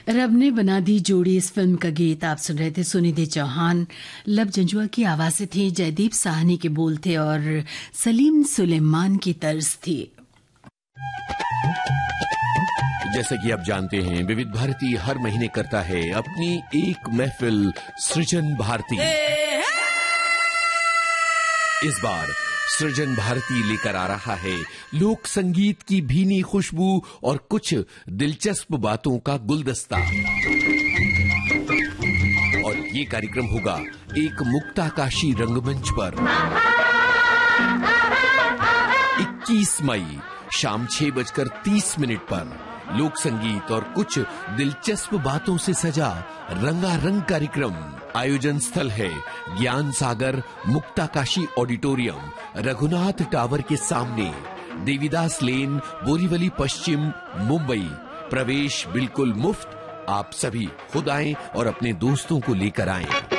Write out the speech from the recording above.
रब ने बना दी जोड़ी इस फिल्म का गीत आप सुन रहे थे। सुनिधि चौहान, लब जंजुआ की आवाजें थी, जयदीप साहनी के बोल थे और सलीम सुलेमान की तर्ज थी। जैसे कि आप जानते हैं, विविध भारती हर महीने करता है अपनी एक महफिल सृजन भारती। इस बार सृजन भारती लेकर आ रहा है लोक संगीत की भीनी खुशबू और कुछ दिलचस्प बातों का गुलदस्ता। और ये कार्यक्रम होगा एक मुक्ताकाशी रंगमंच पर 21 मई शाम 6:30 पर लोक संगीत और कुछ दिलचस्प बातों से सजा रंगारंग कार्यक्रम। आयोजन स्थल है ज्ञान सागर मुक्ताकाशी ऑडिटोरियम, रघुनाथ टावर के सामने, देवीदास लेन, बोरीवली पश्चिम, मुंबई। प्रवेश बिल्कुल मुफ्त। आप सभी खुद आएं और अपने दोस्तों को लेकर आएं।